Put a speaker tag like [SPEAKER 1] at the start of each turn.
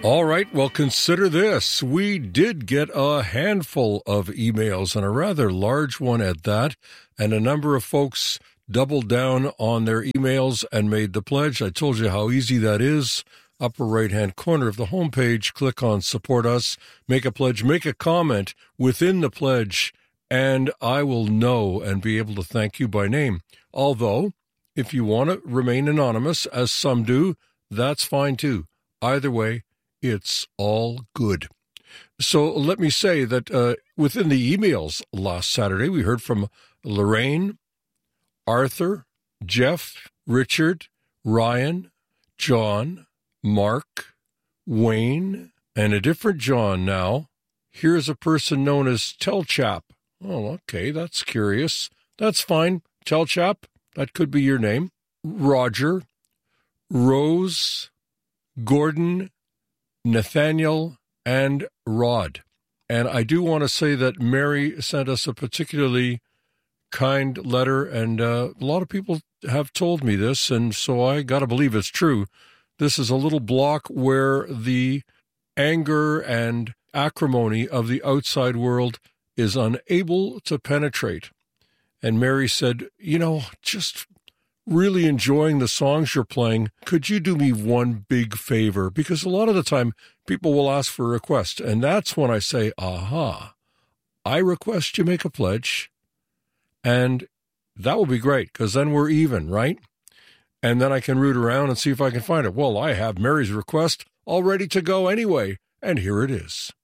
[SPEAKER 1] All right, well, consider this. We did get a handful of emails, and a rather large one at that, and a number of folks doubled down on their emails and made the pledge. I told you how easy that is. Upper right-hand corner of the homepage, click on Support Us, make a pledge, make a comment within the pledge, and I will know and be able to thank you by name. Although, if you want to remain anonymous, as some do, that's fine too. Either way, it's all good. So let me say that within the emails last Saturday, we heard from Lorraine, Arthur, Jeff, Richard, Ryan, John, Mark, Wayne, and a different John now. Here's a person known as Telchap. Oh, okay, that's curious. That's fine. Telchap, that could be your name. Roger, Rose, Gordon, Nathaniel, and Rod. And I do want to say that Mary sent us a particularly kind letter, and a lot of people have told me this, and so I got to believe it's true. This is a little block where the anger and acrimony of the outside world is unable to penetrate. And Mary said, just really enjoying the songs you're playing. Could you do me one big favor? Because a lot of the time people will ask for a request. And that's when I say, aha, I request you make a pledge. And that will be great because then we're even, right? And then I can root around and see if I can find it. Well, I have Mary's request all ready to go anyway. And here it is.